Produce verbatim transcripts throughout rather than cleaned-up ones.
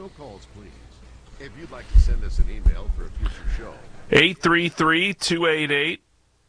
No calls, please. If you'd like to send us an email for a future show, eight three three, two eight eight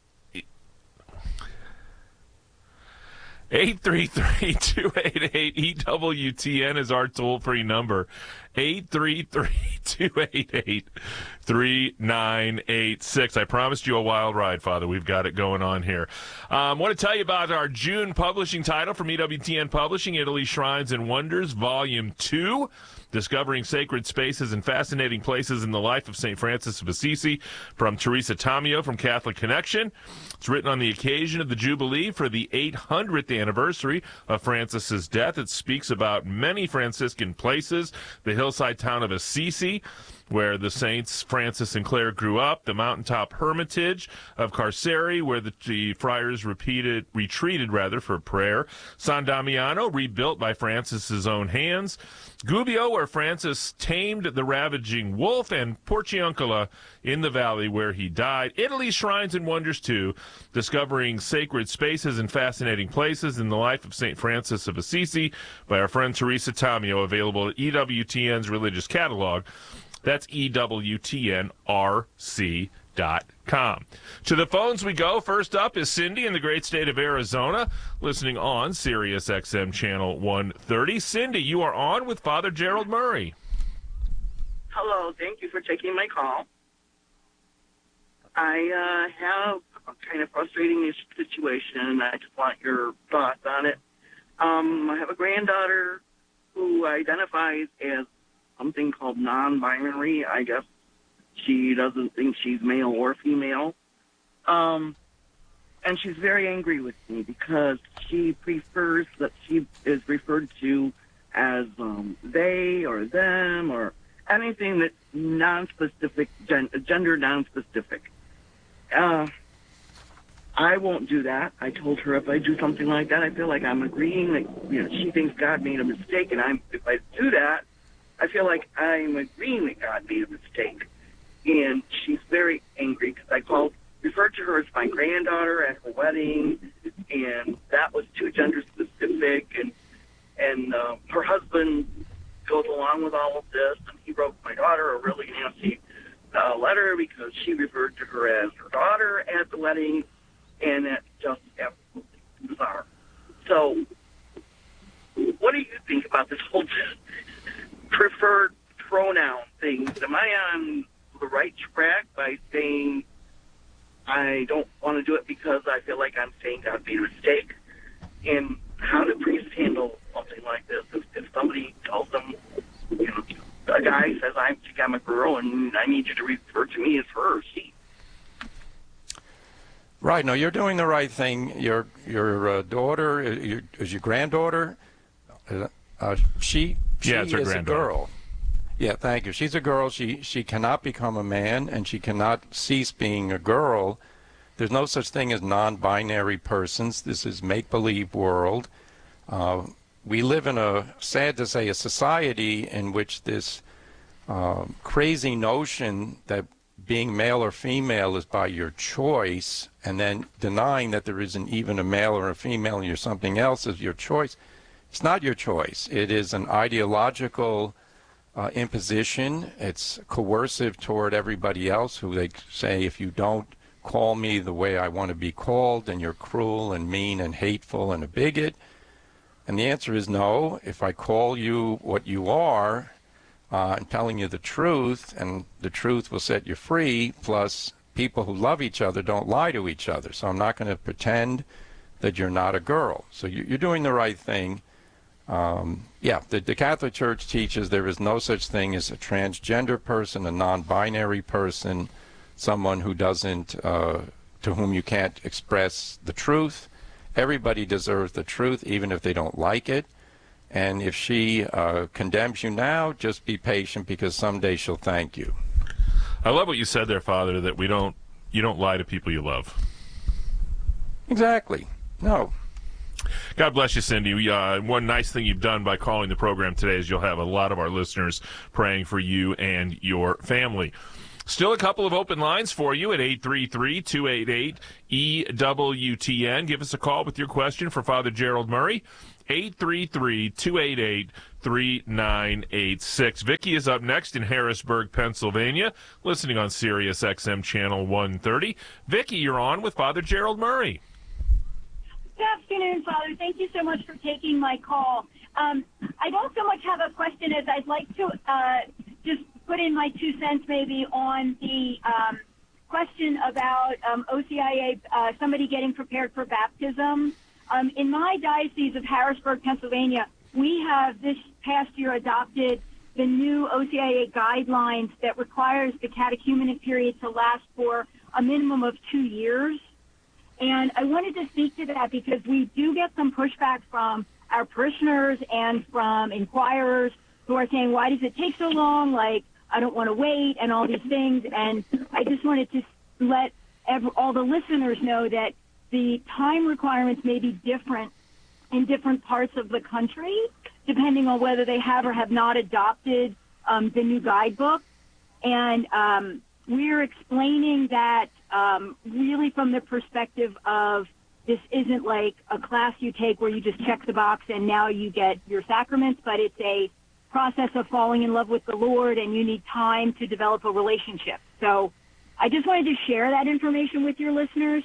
eight three three, two eight eight, E W T N is our toll-free number. eight three three, two eight eight, three nine eight six. I promised you a wild ride, Father. We've got it going on here. I um, want to tell you about our June publishing title from E W T N Publishing, Italy Shrines and Wonders, Volume two. Discovering Sacred Spaces and Fascinating Places in the Life of Saint Francis of Assisi, from Teresa Tamio from Catholic Connection. It's written on the occasion of the Jubilee for the eight hundredth anniversary of Francis's death. It speaks about many Franciscan places, the hillside town of Assisi, where the saints Francis and Clare grew up, the mountaintop hermitage of Carceri, where the, the friars repeated, retreated rather for prayer, San Damiano, rebuilt by Francis's own hands, Gubbio, where Francis tamed the ravaging wolf, and Porciuncula in the valley where he died. Italy's Shrines and Wonders, too, discovering sacred spaces and fascinating places in the life of Saint Francis of Assisi by our friend Teresa Tamio, available at E W T N's Religious Catalog. That's E W T N R C dot com. To the phones we go. First up is Cindy in the great state of Arizona, listening on Sirius X M Channel one thirty. Cindy, you are on with Father Gerald Murray. Hello. Thank you for taking my call. I uh, have a kind of frustrating situation. I just want your thoughts on it. Um, I have a granddaughter who identifies as something called non-binary. I guess she doesn't think she's male or female. Um, and she's very angry with me because she prefers that she is referred to as um, they or them or anything that's non-specific, gen- gender non-specific. Uh, I won't do that. I told her if I do something like that, I feel like I'm agreeing that, you know, she thinks God made a mistake, and I'm if I do that, I feel like I'm agreeing that God made a mistake. And she's very angry because I called, referred to her as my granddaughter at her wedding, and that was too gender specific. And and uh, her husband goes along with all of this, and he wrote my daughter a really nasty uh, letter because she referred to her as her daughter at the wedding, and that's just absolutely bizarre. So, what do you think about this whole preferred pronoun things? Am I on the right track by saying I don't want to do it because I feel like I'm saying God made a mistake? And how do priests handle something like this? If, if somebody tells them, you know, a guy says, I think I'm a girl and I need you to refer to me as her or she. Right. No, you're doing the right thing. Your your uh, daughter, uh, your, is your granddaughter, uh, uh, she, she yeah, it's her is a girl. Yeah, thank you. She's a girl. She she cannot become a man, and she cannot cease being a girl. There's no such thing as non-binary persons. This is make-believe world. Uh, we live in a, sad to say, a society in which this uh, crazy notion that being male or female is by your choice, and then denying that there isn't even a male or a female and you're something else is your choice. It's not your choice. It is an ideological uh, imposition. It's coercive toward everybody else, who they say, if you don't call me the way I want to be called, then you're cruel and mean and hateful and a bigot. And the answer is no. If I call you what you are, uh, and telling you the truth, and the truth will set you free, plus people who love each other don't lie to each other. So I'm not going to pretend that you're not a girl. So you, you're doing the right thing. Um, yeah, the, the Catholic Church teaches there is no such thing as a transgender person, a non-binary person, someone who doesn't, uh, to whom you can't express the truth. Everybody deserves the truth, even if they don't like it. And if she uh, condemns you now, just be patient, because someday she'll thank you. I love what you said there, Father, that we don't, you don't lie to people you love. Exactly. No. God bless you, Cindy. Uh, one nice thing you've done by calling the program today is you'll have a lot of our listeners praying for you and your family. Still a couple of open lines for you at eight three three, two eight eight, E W T N. Give us a call with your question for Father Gerald Murray. eight three three, two eight eight, three nine eight six. Vicki is up next in Harrisburg, Pennsylvania, listening on Sirius X M Channel one thirty. Vicki, you're on with Father Gerald Murray. Good afternoon, Father. Thank you so much for taking my call. Um, I don't so much have a question as I'd like to uh, just put in my two cents maybe on the um, question about um, O C I A, uh, somebody getting prepared for baptism. Um, in my diocese of Harrisburg, Pennsylvania, we have this past year adopted the new O C I A guidelines that requires the catechumenate period to last for a minimum of two years. And I wanted to speak to that because we do get some pushback from our parishioners and from inquirers who are saying, why does it take so long? Like, I don't want to wait and all these things. And I just wanted to let every, all the listeners know that the time requirements may be different in different parts of the country, depending on whether they have or have not adopted um, the new guidebook. And um, we're explaining that um, really from the perspective of this isn't like a class you take where you just check the box and now you get your sacraments, but it's a process of falling in love with the Lord, and you need time to develop a relationship. So I just wanted to share that information with your listeners.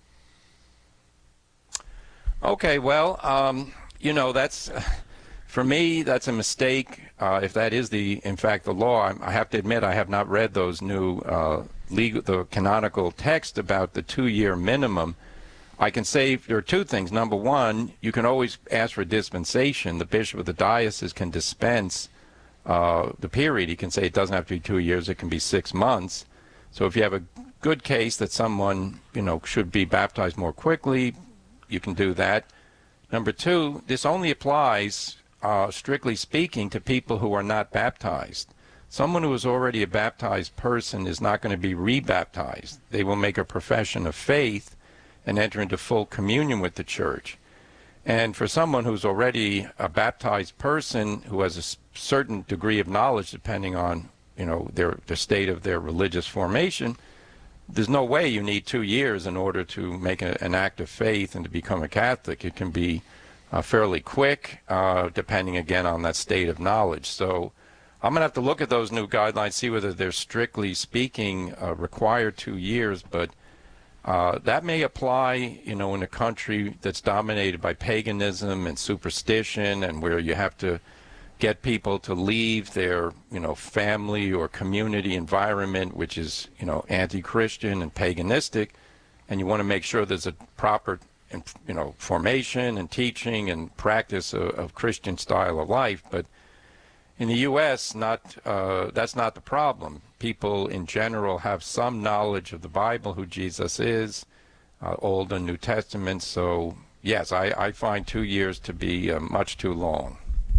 Okay, well, um, you know, that's, for me, that's a mistake. Uh, if that is the, in fact, the law, I, I have to admit I have not read those new uh, legal, the canonical text about the two-year minimum. I can say there are two things. Number one, you can always ask for dispensation. The bishop of the diocese can dispense uh, the period. He can say it doesn't have to be two years, it can be six months. So if you have a good case that someone, you know, should be baptized more quickly, you can do that. Number two, this only applies, uh, strictly speaking, to people who are not baptized. Someone who is already a baptized person is not going to be rebaptized. They will make a profession of faith and enter into full communion with the church. And for someone who's already a baptized person who has a certain degree of knowledge, depending on, you know, their the state of their religious formation, there's no way you need two years in order to make a, an act of faith and to become a Catholic. It can be uh, fairly quick, uh, depending, again, on that state of knowledge. So I'm going to have to look at those new guidelines, see whether they're strictly speaking uh, require two years, but uh, that may apply, you know, in a country that's dominated by paganism and superstition, and where you have to get people to leave their, you know, family or community environment, which is, you know, anti-Christian and paganistic, and you want to make sure there's a proper, you know, formation and teaching and practice of, of Christian style of life. But in the U S, not uh, that's not the problem. People in general have some knowledge of the Bible, who Jesus is, uh, Old and New Testament. So, yes, I, I find two years to be uh, much too long.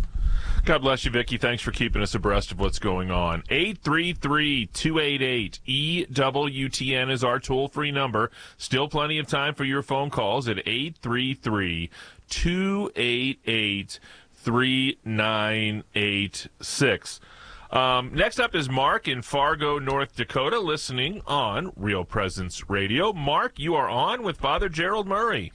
God bless you, Vicki. Thanks for keeping us abreast of what's going on. eight three three, two eight eight, E W T N is our toll-free number. Still plenty of time for your phone calls at eight three three, two eight eight, three nine eight six. Um, next up is Mark in Fargo, North Dakota, listening on Real Presence Radio. Mark, you are on with Father Gerald Murray.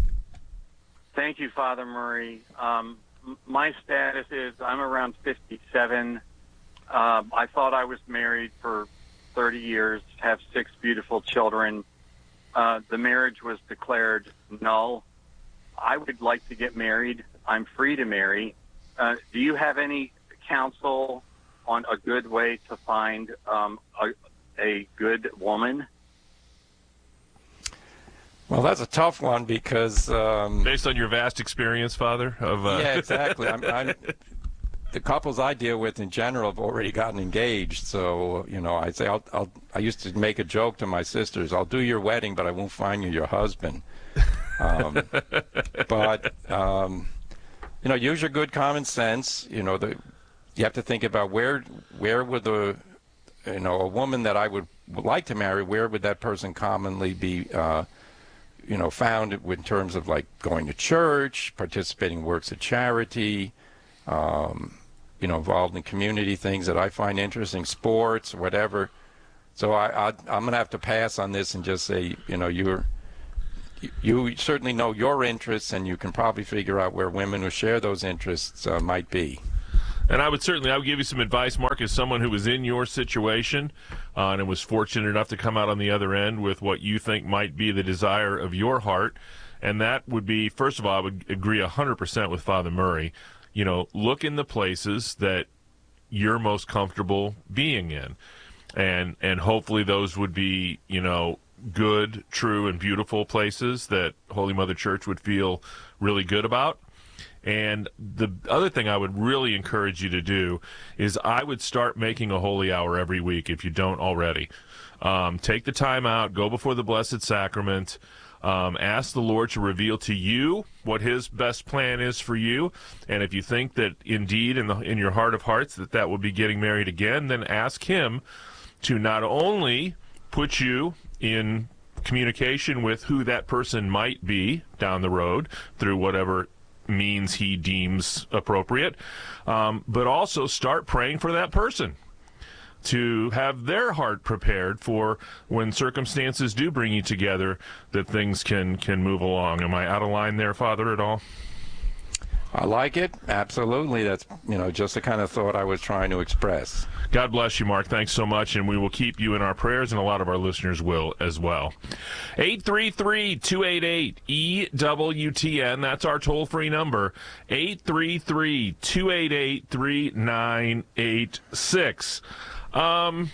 Thank you, Father Murray. Um, my status is I'm around fifty-seven. Uh, I thought I was married for thirty years, have six beautiful children. Uh, the marriage was declared null. I would like to get married. I'm free to marry. Uh, do you have any counsel on a good way to find um, a, a good woman? Well, that's a tough one because um, based on your vast experience, Father, of uh... yeah, exactly. I'm, I'm, the couples I deal with in general have already gotten engaged, so you know, I say I'll, I'll. I used to make a joke to my sisters: "I'll do your wedding, but I won't find you your husband." Um, but um, you know, use your good common sense. You know, the you have to think about where where would the you know a woman that I would, would like to marry, where would that person commonly be? Uh, you know, found in terms of like going to church, participating in works of charity, um, you know, involved in community things that I find interesting, sports, whatever. So I, I, I'm going to have to pass on this and just say, you know, you're you certainly know your interests, and you can probably figure out where women who share those interests uh, might be. And I would certainly, I would give you some advice, Mark, as someone who was in your situation uh, and was fortunate enough to come out on the other end with what you think might be the desire of your heart. And that would be, first of all, I would agree one hundred percent with Father Murray. You know, look in the places that you're most comfortable being in. And, and hopefully those would be, you know, good, true, and beautiful places that Holy Mother Church would feel really good about. And the other thing I would really encourage you to do is I would start making a holy hour every week if you don't already. Um, take the time out, go before the Blessed Sacrament, um, ask the Lord to reveal to you what His best plan is for you. And if you think that indeed in, the, in your heart of hearts that that will be getting married again, then ask Him to not only put you in communication with who that person might be down the road through whatever means He deems appropriate, um, but also start praying for that person to have their heart prepared for when circumstances do bring you together, that things can can move along. Am I out of line there, Father, at all? I like it. Absolutely. That's, you know, just the kind of thought I was trying to express. God bless you, Mark. Thanks so much, and we will keep you in our prayers, and a lot of our listeners will as well. eight three three, two eight eight, E W T N. That's our toll-free number, eight three three, two eight eight, three nine eight six. Um...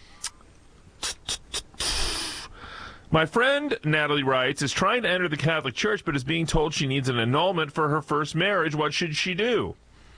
My friend, Natalie writes, is trying to enter the Catholic Church, but is being told she needs an annulment for her first marriage. What should she do?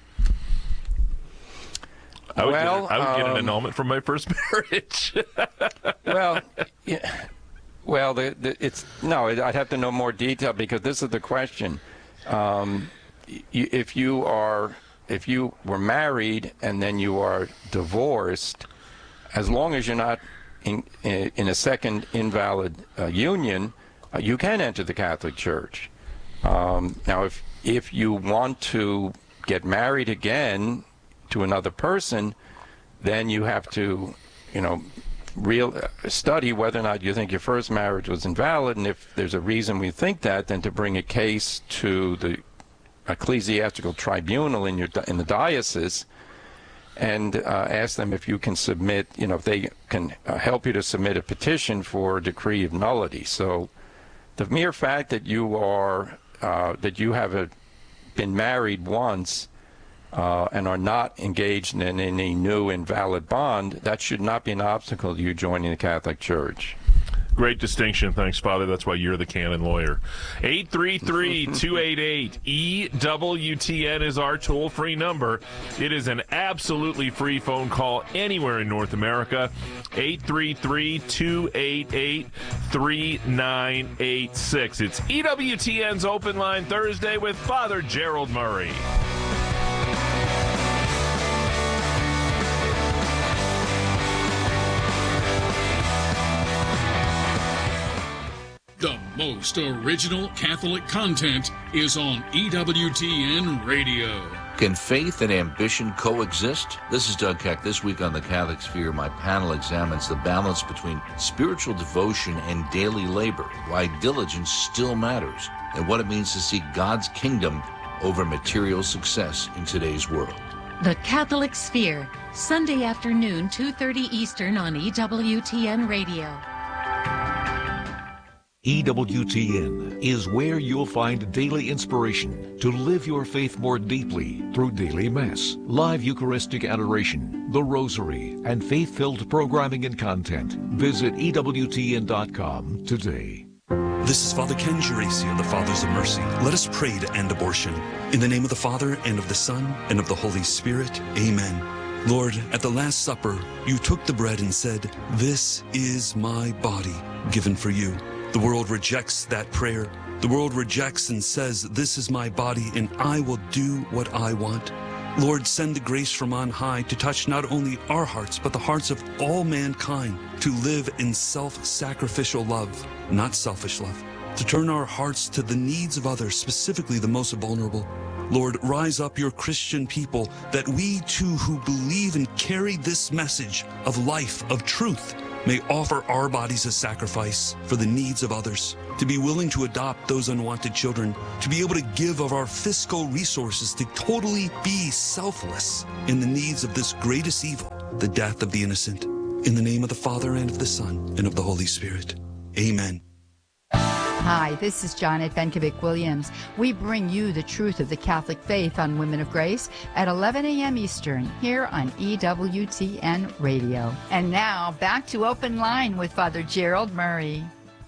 I would, well, get, I would um, get an um, annulment from my first marriage. well, yeah, well, the, the, it's no. I'd have to know more detail, because this is the question. Um, you, if you are, if you were married and then you are divorced, as long as you're not In, in a second invalid uh, union, uh, you can enter the Catholic Church. Um, now, if if you want to get married again to another person, then you have to, you know, real uh, study whether or not you think your first marriage was invalid, and if there's a reason we think that, then to bring a case to the ecclesiastical tribunal in your in the diocese, and uh, ask them if you can submit, you know, if they can uh, help you to submit a petition for a decree of nullity. So the mere fact that you are, uh, that you have a, been married once uh, and are not engaged in any new invalid bond, that should not be an obstacle to you joining the Catholic Church. Great distinction. Thanks, Father. That's why you're the canon lawyer. eight three three, two eight eight, E W T N is our toll-free number. It is an absolutely free phone call anywhere in North America. eight three three, two eight eight, three nine eight six. It's E W T N's Open Line Thursday with Father Gerald Murray. The most original Catholic content is on E W T N Radio. Can faith and ambition coexist? This is Doug Keck. This week on the Catholic Sphere, my panel examines the balance between spiritual devotion and daily labor, why diligence still matters, and what it means to seek God's kingdom over material success in today's world. The Catholic Sphere, Sunday afternoon, two thirty Eastern on E W T N Radio. E W T N is where you'll find daily inspiration to live your faith more deeply through daily Mass, live Eucharistic adoration, the Rosary, and faith-filled programming and content. Visit E W T N dot com today. This is Father Ken Geraci of the Fathers of Mercy. Let us pray to end abortion. In the name of the Father, and of the Son, and of the Holy Spirit. Amen. Lord, at the Last Supper, you took the bread and said, "This is my body given for you." The world rejects that prayer. The world rejects and says, "This is my body, and I will do what I want." Lord, send the grace from on high to touch not only our hearts, but the hearts of all mankind, to live in self-sacrificial love, not selfish love, to turn our hearts to the needs of others, specifically the most vulnerable. Lord, rise up your Christian people, that we too who believe and carry this message of life, of truth, may offer our bodies as sacrifice for the needs of others, to be willing to adopt those unwanted children, to be able to give of our fiscal resources, to totally be selfless in the needs of this greatest evil, the death of the innocent. In the name of the Father, and of the Son, and of the Holy Spirit. Amen. Hi, this is Janet Benkovic-Williams. We bring you the truth of the Catholic faith on Women of Grace at eleven a.m. Eastern here on E W T N Radio. And now, back to Open Line with Father Gerald Murray.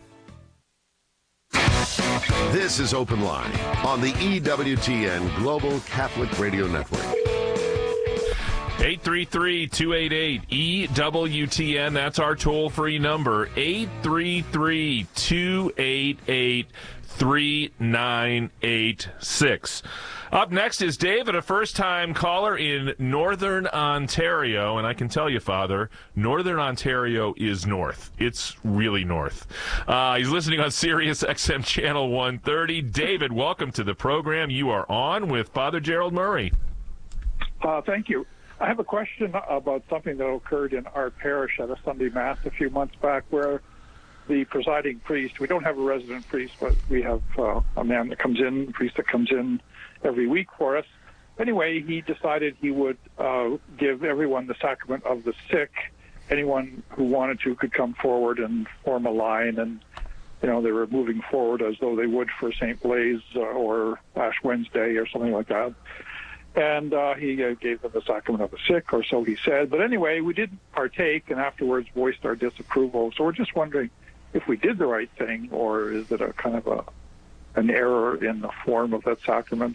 This is Open Line on the E W T N Global Catholic Radio Network. eight three three, two eight eight, E W T N. That's our toll-free number, eight three three, two eight eight, three nine eight six. Up next is David, a first-time caller in Northern Ontario. And I can tell you, Father, Northern Ontario is north. It's really north. Uh, he's listening on Sirius X M Channel one thirty. David, welcome to the program. You are on with Father Gerald Murray. Uh, thank you. I have a question about something that occurred in our parish at a Sunday Mass a few months back where the presiding priest, we don't have a resident priest, but we have uh, a man that comes in, a priest that comes in every week for us. Anyway, he decided he would uh, give everyone the sacrament of the sick. Anyone who wanted to could come forward and form a line, and, you know, they were moving forward as though they would for Saint Blaise uh, or Ash Wednesday or something like that. And uh, he uh, gave them the sacrament of the sick, or so he said. But anyway, we didn't partake, and afterwards voiced our disapproval. So we're just wondering if we did the right thing, or is it a kind of a an error in the form of that sacrament?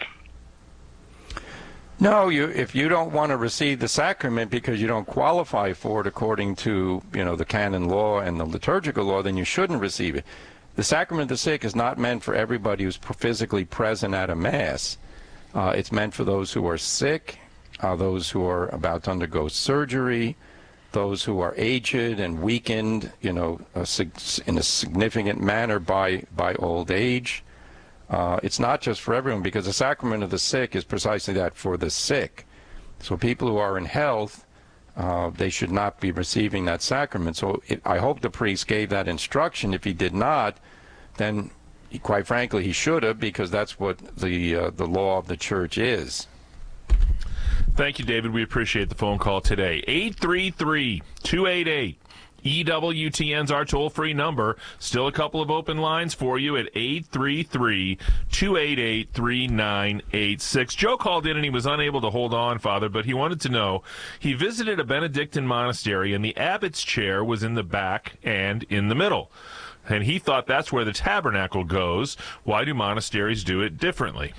No, you if you don't want to receive the sacrament because you don't qualify for it according to, you know, the canon law and the liturgical law, then you shouldn't receive it. The sacrament of the sick is not meant for everybody who's physically present at a Mass. Uh, it's meant for those who are sick, uh, those who are about to undergo surgery, those who are aged and weakened, you know, uh, in a significant manner by, by old age. Uh, it's not just for everyone, because the sacrament of the sick is precisely that, for the sick. So people who are in health, uh, they should not be receiving that sacrament. So it, I hope the priest gave that instruction. If he did not, then he, quite frankly, he should have, because that's what the uh, the law of the church is. Thank you, David. We appreciate the phone call today. eight three three, two eight eight, E W T N's our toll-free number. Still a couple of open lines for you at eight three three, two eight eight, three nine eight six. Joe called in and he was unable to hold on, Father, but he wanted to know, he visited a Benedictine monastery and the abbot's chair was in the back and in the middle. And he thought that's where the tabernacle goes. Why do monasteries do it differently?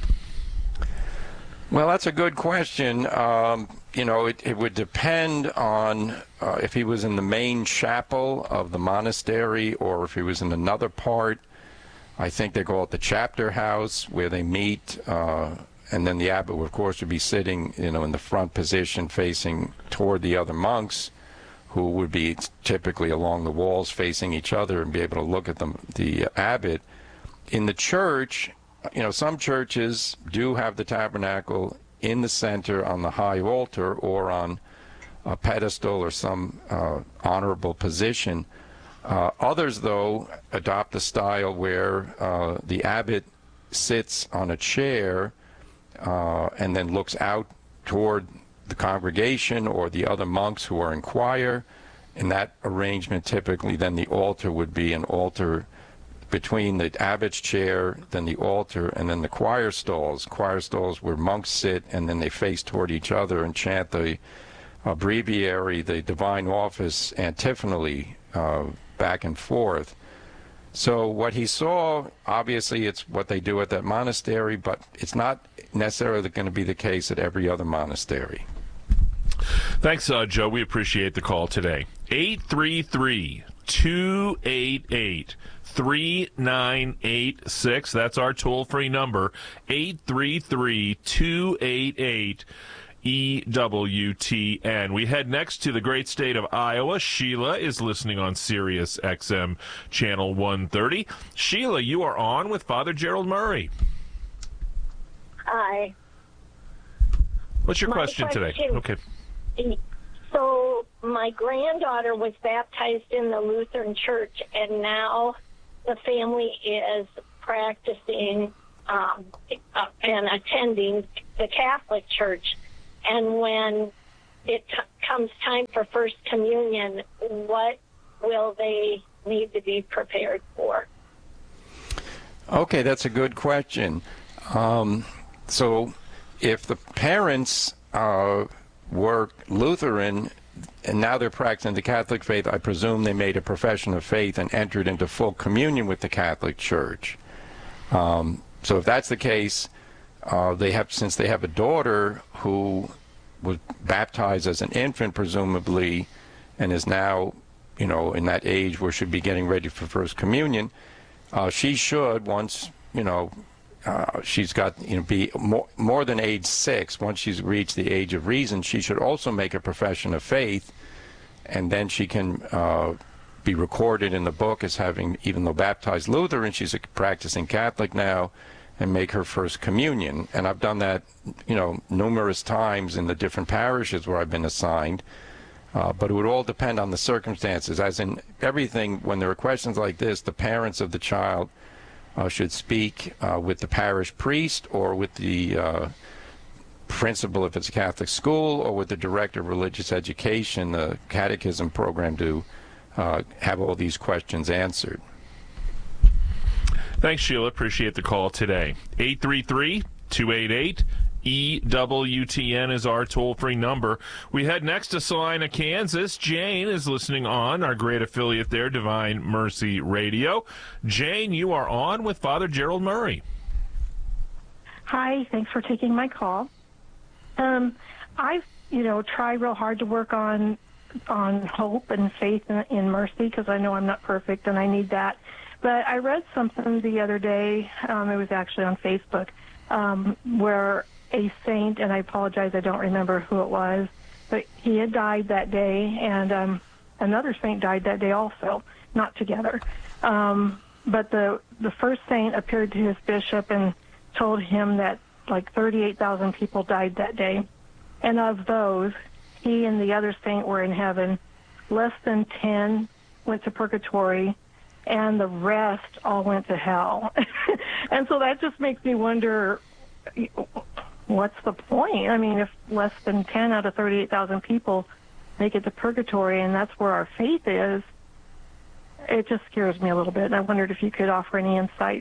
Well, that's a good question. Um, you know, it, it would depend on uh, if he was in the main chapel of the monastery or if he was in another part. I think they call it the chapter house, where they meet, uh, and then the abbot, of course, would be sitting, you know, in the front position facing toward the other monks, who would be typically along the walls facing each other and be able to look at the, the abbot. In the church, you know, some churches do have the tabernacle in the center on the high altar or on a pedestal or some uh, honorable position. Uh, others, though, adopt the style where uh, the abbot sits on a chair uh, and then looks out toward the congregation or the other monks who are in choir. In that arrangement, typically, then the altar would be an altar between the abbot's chair, then the altar, and then the choir stalls. Choir stalls where monks sit, and then they face toward each other and chant the uh, breviary, the divine office, antiphonally, uh, back and forth. So what he saw, obviously, it's what they do at that monastery, but it's not necessarily going to be the case at every other monastery. Thanks, uh, Joe. We appreciate the call today. eight three three, two eight eight, three nine eight six. That's our toll-free number, eight three three, two eight eight, E W T N. We head next to the great state of Iowa. Sheila is listening on Sirius X M Channel one thirty. Sheila, you are on with Father Gerald Murray. Hi. What's your My question, question today? Okay. So my my granddaughter was baptized in the Lutheran Church, and now the family is practicing um, uh, and attending the Catholic Church. And when it t- comes time for First Communion, what will they need to be prepared for? Okay, that's a good question. Um, so if the parents uh, were Lutheran and now they're practicing the Catholic faith, I presume they made a profession of faith and entered into full communion with the Catholic Church. Um, so if that's the case, uh, they have, since they have a daughter who was baptized as an infant, presumably, and is now, you know, in that age where she'd be getting ready for First Communion, uh, she should, once, you know, uh, she's got, you know, be more, more than age six, once she's reached the age of reason, she should also make a profession of faith, and then she can uh, be recorded in the book as having, even though baptized Lutheran, she's a practicing Catholic now, and make her First Communion. And I've done that, you know, numerous times in the different parishes where I've been assigned. Uh, but it would all depend on the circumstances. As in everything, when there are questions like this, the parents of the child uh, should speak uh, with the parish priest or with the uh, principal if it's a Catholic school, or with the director of religious education, the catechism program, to uh, have all these questions answered. Thanks, Sheila. Appreciate the call today. eight three three, two eight eight, E W T N is our toll-free number. We head next to Salina, Kansas. Jane is listening on our great affiliate there, Divine Mercy Radio. Jane, you are on with Father Gerald Murray. Hi, thanks for taking my call. Um, I've, you know, tried real hard to work on on hope and faith in, in mercy, because I know I'm not perfect and I need that. But I read something the other day, um, it was actually on Facebook, um, where a saint, and I apologize, I don't remember who it was, but he had died that day, and um, another saint died that day also, not together. Um, but the, the first saint appeared to his bishop and told him that like thirty-eight thousand people died that day. And of those, he and the other saint were in heaven. Less than ten went to purgatory, and the rest all went to hell. And so that just makes me wonder, what's the point? I mean, if less than ten out of thirty-eight thousand people make it to purgatory, and that's where our faith is, it just scares me a little bit. And I wondered if you could offer any insight.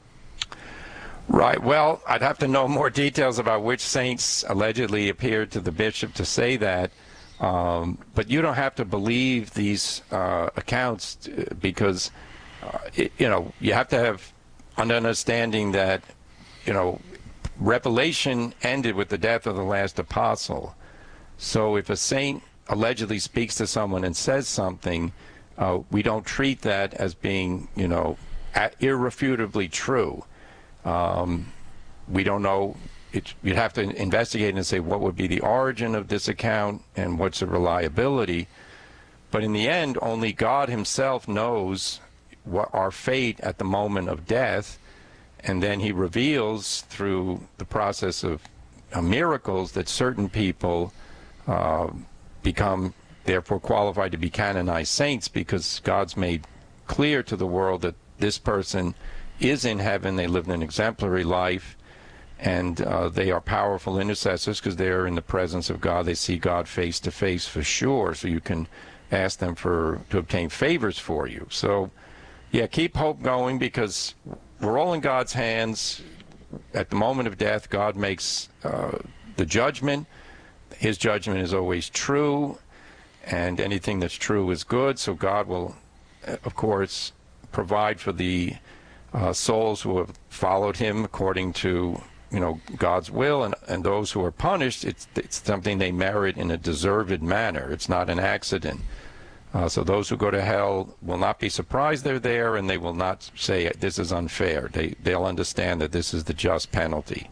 Right. Well, I'd have to know more details about which saints allegedly appeared to the bishop to say that. Um, but you don't have to believe these uh, accounts, because, uh, it, you know, you have to have an understanding that, you know, Revelation ended with the death of the last apostle. So if a saint allegedly speaks to someone and says something, uh, we don't treat that as being, you know, irrefutably true. Um, we don't know. It, you'd have to investigate and say what would be the origin of this account and what's the reliability. But in the end, only God himself knows what our fate at the moment of death, and then he reveals through the process of uh, miracles that certain people uh, become therefore qualified to be canonized saints, because God's made clear to the world that this person is in heaven, they lived an exemplary life, and uh, they are powerful intercessors because they are in the presence of God. They see God face to face for sure, so you can ask them for to obtain favors for you. So, yeah, keep hope going, because we're all in God's hands. At the moment of death, God makes uh, the judgment. His judgment is always true, and anything that's true is good, so God will, of course, provide for the Uh, souls who have followed him according to, you know, God's will, and, and those who are punished, it's, it's something they merit in a deserved manner. It's not an accident. Uh, so those who go to hell will not be surprised they're there, and they will not say this is unfair. They, they'll understand that this is the just penalty.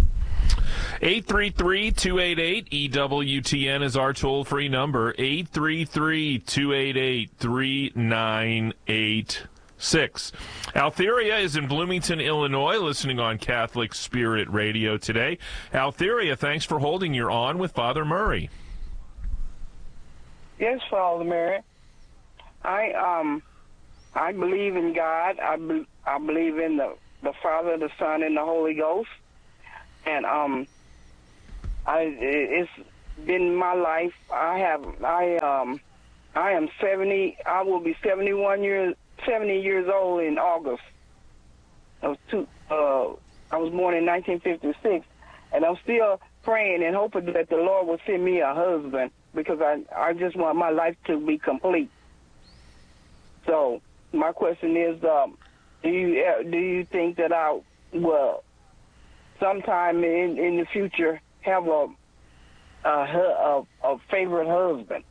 eight three three, two eight eight, E W T N is our toll-free number. eight three three, two eight eight, three nine eight six. Altheria is in Bloomington, Illinois, listening on Catholic Spirit Radio today. Altheria, thanks for holding. You're on with Father Murray. Yes, Father Mary. I um, I believe in God. I be, I believe in the the Father, the Son, and the Holy Ghost. And um, I it's been my life. I have I um, I am seventy. I will be seventy-one years seventy years old in August. I was two. Uh, I was born in nineteen fifty-six, and I'm still praying and hoping that the Lord will send me a husband, because I, I just want my life to be complete. So my question is, um, do you uh, do you think that I will sometime in, in the future have a a, a a favorite husband?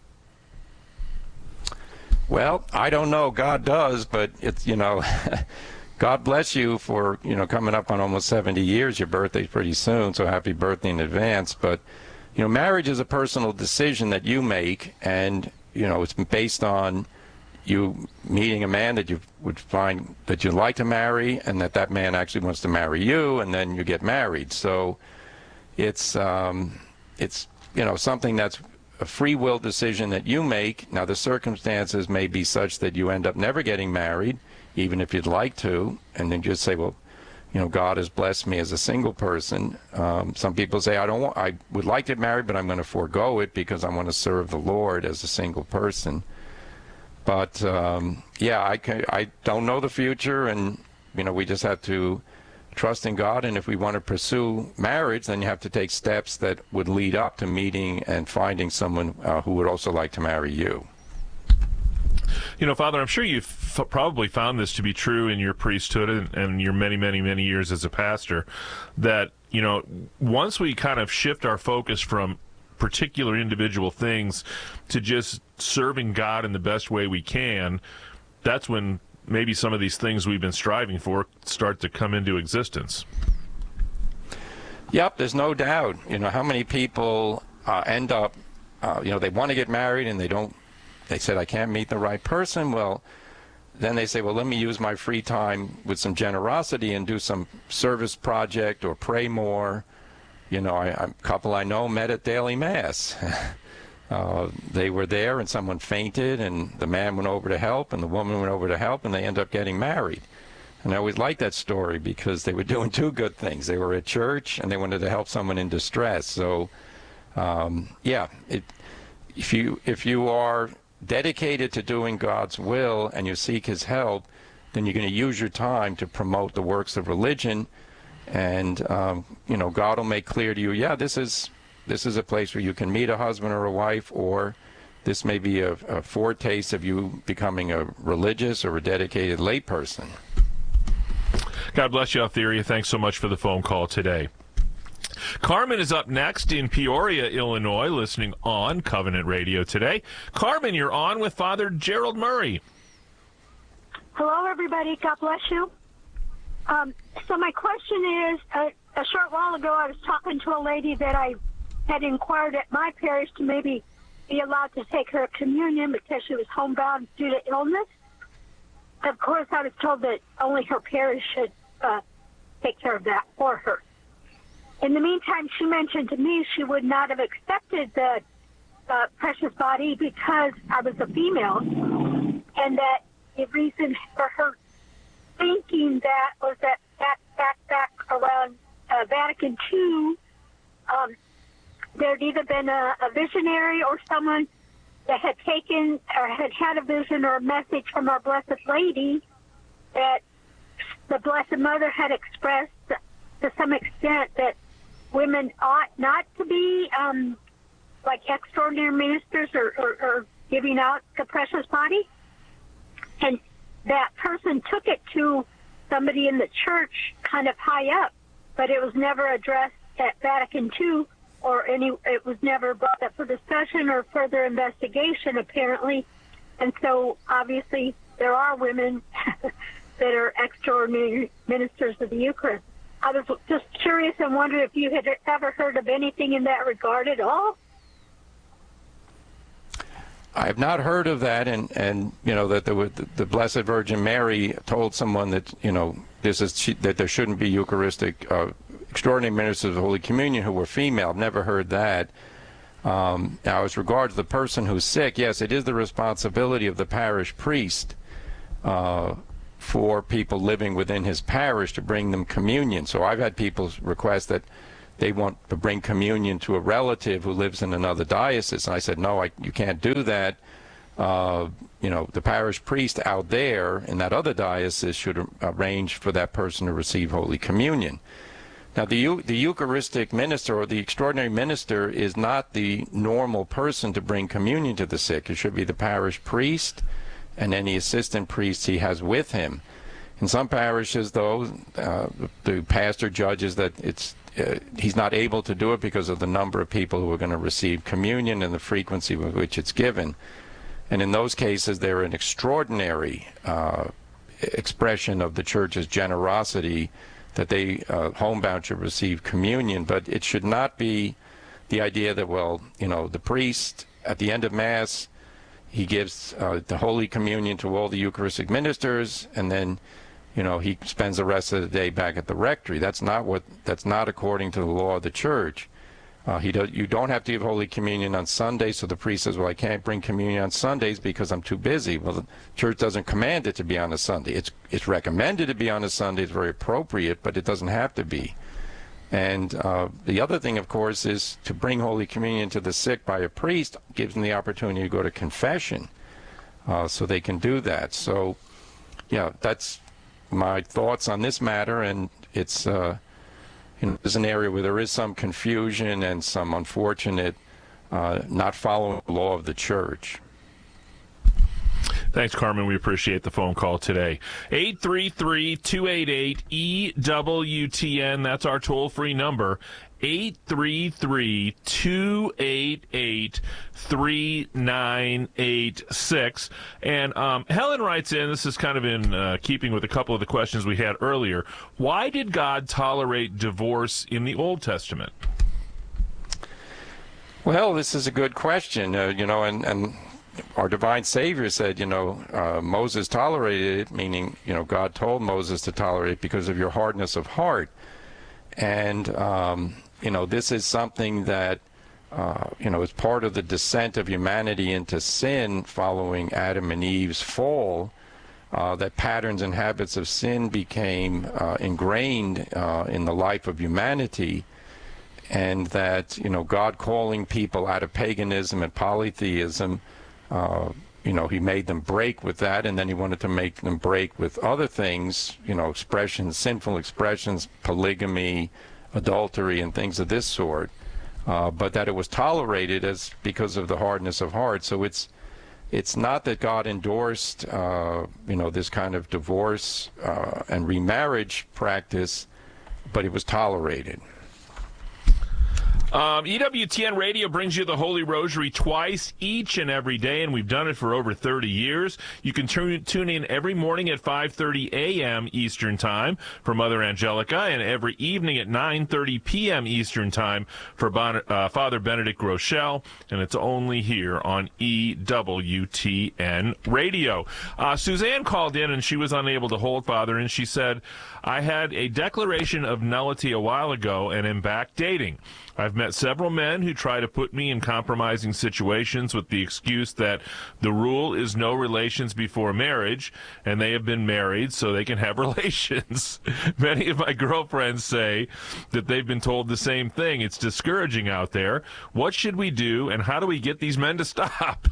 Well, I don't know. God does, but it's, you know, God bless you for, you know, coming up on almost seventy years. Your birthday's pretty soon, so happy birthday in advance. But, you know, marriage is a personal decision that you make, and, you know, it's based on you meeting a man that you would find that you'd like to marry, and that that man actually wants to marry you, and then you get married. So it's, um, it's, you know, something that's a free will decision that you make. Now, the circumstances may be such that you end up never getting married, even if you'd like to, and then just say, well, you know, God has blessed me as a single person. Um, some people say, I don't want, I would like to get married, but I'm going to forego it because I want to serve the Lord as a single person. But um, yeah, I can, I don't know the future, and you know, we just have to trust in God. And if we want to pursue marriage, then you have to take steps that would lead up to meeting and finding someone uh, who would also like to marry you. You know, Father, I'm sure you've f- probably found this to be true in your priesthood and, and your many, many, many years as a pastor, that, you know, once we kind of shift our focus from particular individual things to just serving God in the best way we can, that's when maybe some of these things we've been striving for start to come into existence. Yep, there's no doubt. You know, how many people uh, end up, uh, you know, they want to get married and they don't, they said, I can't meet the right person. Well, then they say, well, let me use my free time with some generosity and do some service project or pray more. You know, I, a couple I know met at daily mass. uh, they were there and someone fainted, and the man went over to help and the woman went over to help, and they ended up getting married. And I always liked that story because they were doing two good things. They were at church and they wanted to help someone in distress. So, um, yeah, it, if you if you are dedicated to doing God's will and you seek his help, then you're going to use your time to promote the works of religion. And, um, you know, God will make clear to you, yeah, this is this is a place where you can meet a husband or a wife, or this may be a, a foretaste of you becoming a religious or a dedicated layperson. God bless you, Altheria. Thanks so much for the phone call today. Carmen is up next in Peoria, Illinois, listening on Covenant Radio today. Carmen, you're on with Father Gerald Murray. Hello, everybody. God bless you. Um, so my question is, uh, a short while ago I was talking to a lady that I had inquired at my parish to maybe be allowed to take her communion because she was homebound due to illness. Of course, I was told that only her parish should uh, take care of that for her. In the meantime, she mentioned to me she would not have accepted the uh, precious body because I was a female, and that the reason for her thinking that was that back, back, back around uh, Vatican two, um, there had either been a, a visionary or someone that had taken or had had a vision or a message from our Blessed Lady that the Blessed Mother had expressed to some extent that women ought not to be um, like extraordinary ministers or, or, or giving out the precious body. And that person took it to somebody in the church kind of high up, but it was never addressed at Vatican two, or any, it was never brought up for discussion or further investigation, apparently. And so, obviously, there are women that are extraordinary ministers of the Eucharist. I was just curious and wondered if you had ever heard of anything in that regard at all. I have not heard of that, and, and you know, that the, the Blessed Virgin Mary told someone that, you know, this is she, that there shouldn't be Eucharistic uh, extraordinary ministers of Holy Communion who were female. I've never heard that. Um, now, as regards the person who's sick, yes, it is the responsibility of the parish priest uh, for people living within his parish to bring them communion. So I've had people request that they want to bring communion to a relative who lives in another diocese. And I said, no, I, you can't do that. Uh, you know, the parish priest out there in that other diocese should arrange for that person to receive Holy Communion. Now, the, the Eucharistic minister or the extraordinary minister is not the normal person to bring communion to the sick. It should be the parish priest and any assistant priests he has with him. In some parishes, though, uh, the pastor judges that it's uh, he's not able to do it because of the number of people who are going to receive communion and the frequency with which it's given. And in those cases, they're an extraordinary uh, expression of the Church's generosity that they, uh, homebound, should receive communion. But it should not be the idea that, well, you know, the priest, at the end of Mass, he gives uh, the Holy Communion to all the Eucharistic ministers, and then, you know, he spends the rest of the day back at the rectory. That's not what, that's not according to the law of the Church. Uh, he do, you don't have to give Holy Communion on Sundays, so the priest says, well, I can't bring communion on Sundays because I'm too busy. Well, the Church doesn't command it to be on a Sunday. It's, it's recommended to be on a Sunday. It's very appropriate, but it doesn't have to be. And uh, the other thing, of course, is to bring Holy Communion to the sick by a priest gives them the opportunity to go to confession, uh, so they can do that. So, yeah, that's my thoughts on this matter, and it's... Uh, You know, there's an area where there is some confusion and some unfortunate uh, not following the law of the Church. Thanks, Carmen. We appreciate the phone call today. eight three three, two eight eight, E W T N. That's our toll-free number. eight three three, two eight eight, three nine eight six. And um, Helen writes in, this is kind of in uh, keeping with a couple of the questions we had earlier. Why did God tolerate divorce in the Old Testament? Well, this is a good question, uh, you know, and, and our divine Savior said, you know, uh, Moses tolerated it, meaning, you know, God told Moses to tolerate it because of your hardness of heart. And, um, you know, this is something that, uh, you know, is part of the descent of humanity into sin following Adam and Eve's fall, uh, that patterns and habits of sin became uh, ingrained uh, in the life of humanity, and that, you know, God calling people out of paganism and polytheism, uh, you know, he made them break with that, and then he wanted to make them break with other things, you know, expressions, sinful expressions, polygamy, adultery, and things of this sort, uh, but that it was tolerated as because of the hardness of heart. So it's it's not that God endorsed, uh, you know, this kind of divorce uh, and remarriage practice, but it was tolerated. Um, E W T N Radio brings you the Holy Rosary twice each and every day, and we've done it for over thirty years. You can tune, tune in every morning at five thirty a m Eastern Time for Mother Angelica, and every evening at nine thirty p m Eastern Time for bon, uh, Father Benedict Groeschel, and it's only here on E W T N Radio. Uh, Suzanne called in, and she was unable to hold Father, and she said, I had a declaration of nullity a while ago and am back dating. I've met several men who try to put me in compromising situations with the excuse that the rule is no relations before marriage, and they have been married so they can have relations. Many of my girlfriends say that they've been told the same thing. It's discouraging out there. What should we do, and how do we get these men to stop?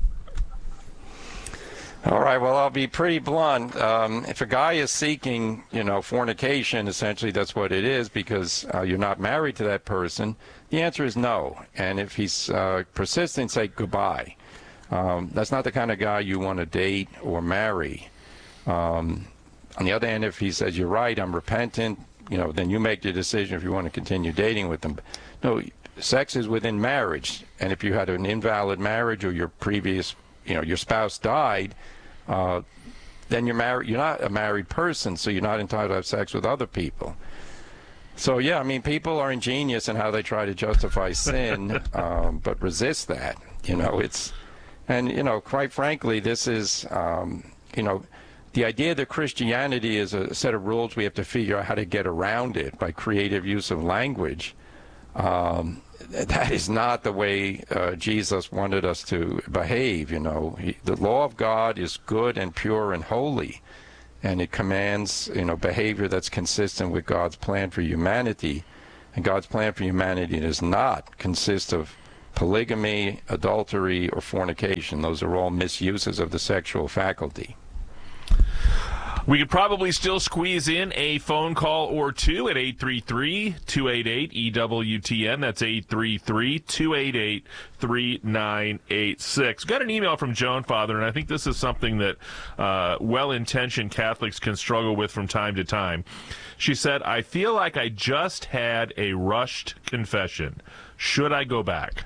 All right, well, I'll be pretty blunt. Um, if a guy is seeking, you know, fornication, essentially that's what it is, because uh, you're not married to that person, the answer is no. And if he's uh, persistent, say goodbye. Um, that's not the kind of guy you want to date or marry. Um, on the other hand, if he says, you're right, I'm repentant, you know, then you make the decision if you want to continue dating with them. No, sex is within marriage. And if you had an invalid marriage or your previous, you know, your spouse died, Uh, then you're married. You're not a married person, so you're not entitled to have sex with other people. So yeah, I mean, people are ingenious in how they try to justify sin, um, but resist that. You know, it's, and you know, quite frankly, this is, um, you know, the idea that Christianity is a set of rules we have to figure out how to get around it by creative use of language. Um, that is not the way uh, Jesus wanted us to behave. You know, he, the law of God is good and pure and holy, and it commands, you know, behavior that's consistent with God's plan for humanity. And God's plan for humanity does not consist of polygamy, adultery, or fornication. Those are all misuses of the sexual faculty. We could probably still squeeze in a phone call or two at eight three three, two eight eight, E W T N. That's eight three three, two eight eight, three nine eight six. Got an email from Joan, Father, and I think this is something that uh, well-intentioned Catholics can struggle with from time to time. She said, I feel like I just had a rushed confession. Should I go back?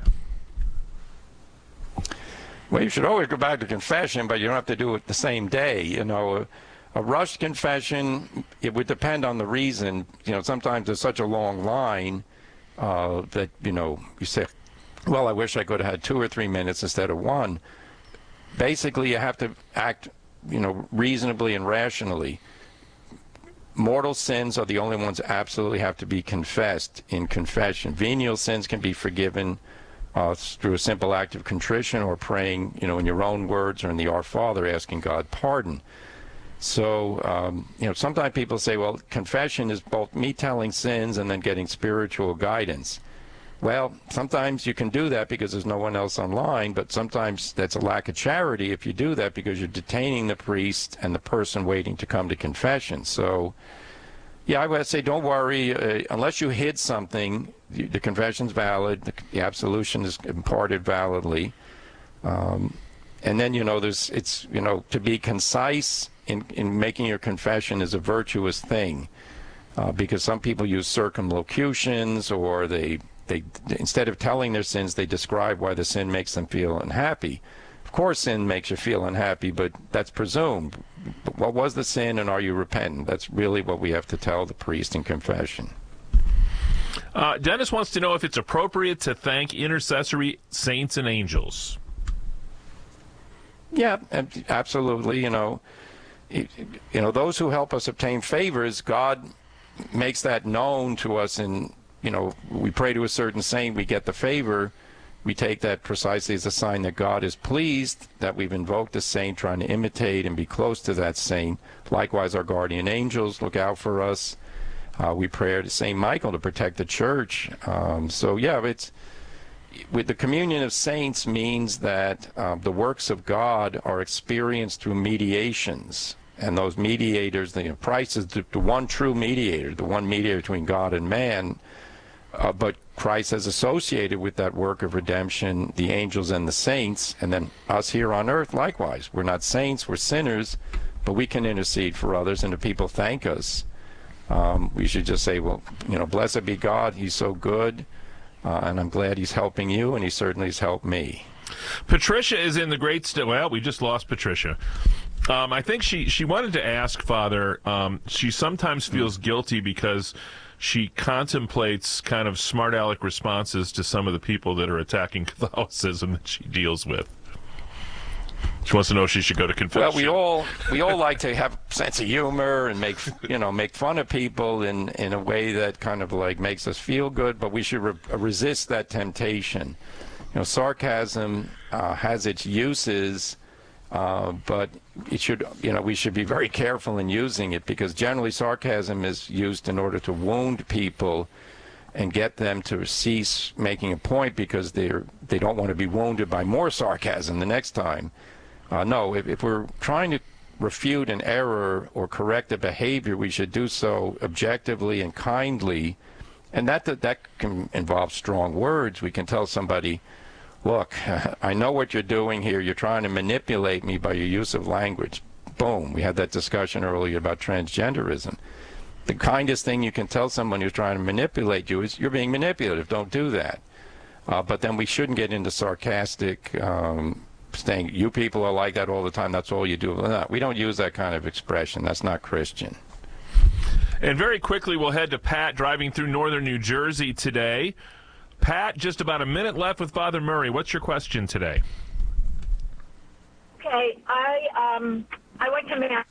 Well, you should always go back to confession, but you don't have to do it the same day. You know, a rushed confession, it would depend on the reason. You know, sometimes there's such a long line uh, that, you know, you say, well, I wish I could have had two or three minutes instead of one. Basically, you have to act, you know, reasonably and rationally. Mortal sins are the only ones that absolutely have to be confessed in confession. Venial sins can be forgiven uh, through a simple act of contrition or praying, you know, in your own words or in the Our Father, asking God pardon. So, um, you know, sometimes people say, well, confession is both me telling sins and then getting spiritual guidance. Well, sometimes you can do that because there's no one else online, but sometimes that's a lack of charity if you do that because you're detaining the priest and the person waiting to come to confession. So, yeah, I would say don't worry. Uh, unless you hid something, the, the confession's valid, the, the absolution is imparted validly. Um, and then, you know, there's, it's, you know, to be concise in, in making your confession is a virtuous thing uh, because some people use circumlocutions or they They, instead of telling their sins, they describe why the sin makes them feel unhappy. Of course, sin makes you feel unhappy, but that's presumed. But what was the sin, and are you repentant? That's really what we have to tell the priest in confession. Uh, Dennis wants to know if it's appropriate to thank intercessory saints and angels. Yeah, absolutely. You know, you know, those who help us obtain favors, God makes that known to us in. You know, we pray to a certain saint, we get the favor. We take that precisely as a sign that God is pleased, that we've invoked a saint, trying to imitate and be close to that saint. Likewise, our guardian angels look out for us. Uh, we pray to Saint Michael to protect the church. Um, so, yeah, it's with the communion of saints means that uh, the works of God are experienced through mediations. And those mediators, the Christ is the, the one true mediator, the one mediator between God and man. Uh, but Christ has associated with that work of redemption the angels and the saints, and then us here on earth likewise. We're not saints, we're sinners, but we can intercede for others, and if people thank us, um, we should just say, well, you know, blessed be God, he's so good, uh, and I'm glad he's helping you, and he certainly has helped me. Patricia is in the great st- well, we just lost Patricia. Um, I think she, she wanted to ask, Father, um, she sometimes feels guilty because she contemplates kind of smart aleck responses to some of the people that are attacking Catholicism that she deals with. She wants to know if she should go to confession. Well, we all we all like to have a sense of humor and make you know make fun of people in in a way that kind of like makes us feel good, but we should re- resist that temptation. You know, sarcasm uh, has its uses. Uh, but it should, you know, we should be very careful in using it because generally sarcasm is used in order to wound people and get them to cease making a point because they're they don't want to be wounded by more sarcasm the next time. Uh, no, if, if we're trying to refute an error or correct a behavior, we should do so objectively and kindly, and that that, that can involve strong words. We can tell somebody, look, I know what you're doing here. You're trying to manipulate me by your use of language. Boom. We had that discussion earlier about transgenderism. The kindest thing you can tell someone who's trying to manipulate you is you're being manipulative. Don't do that. Uh, but then we shouldn't get into sarcastic um, saying, you people are like that all the time. That's all you do. No, we don't use that kind of expression. That's not Christian. And very quickly, we'll head to Pat driving through northern New Jersey today. Pat, just about a minute left with Father Murray. What's your question today? Okay, I um I went to Mass,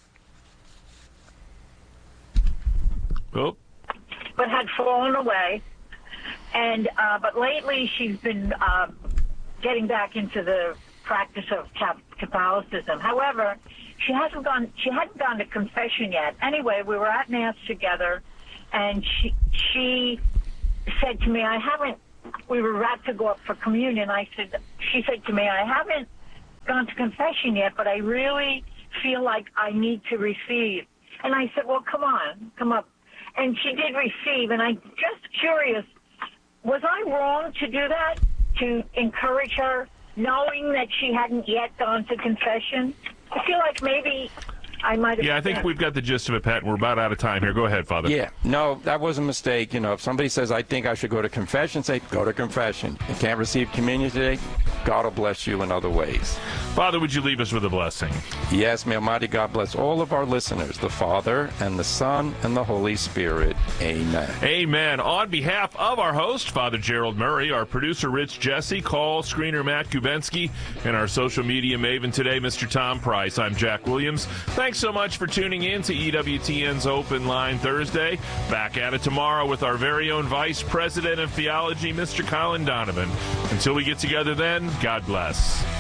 oh. but had fallen away, And uh, but lately she's been uh, getting back into the practice of Catholicism. However, she hasn't gone. She hadn't gone to confession yet. Anyway, we were at Mass together, and she she said to me, "I haven't." We were about to go up for communion. I said, she said to me, "I haven't gone to confession yet, but I really feel like I need to receive." And I said, "Well, come on, come up." And she did receive, and I'm just curious, was I wrong to do that, to encourage her, knowing that she hadn't yet gone to confession? I feel like maybe I might have... Yeah, I think we've got the gist of it, Pat, and we're about out of time here. Go ahead, Father. Yeah, no, that was a mistake. You know, if somebody says, I think I should go to confession, say, go to confession. You can't receive communion today, God will bless you in other ways. Father, would you leave us with a blessing? Yes, may Almighty God bless all of our listeners, the Father and the Son and the Holy Spirit. Amen. Amen. On behalf of our host, Father Gerald Murray, our producer, Rich Jesse, call screener Matt Kubensky, and our social media maven today, Mister Tom Price, I'm Jack Williams. Thanks so much for tuning in to E W T N's Open Line Thursday. Back at it tomorrow with our very own Vice President of Theology, Mister Colin Donovan. Until we get together then, God bless.